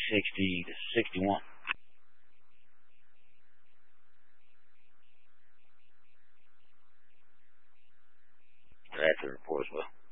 60 to 61. That's the report as well.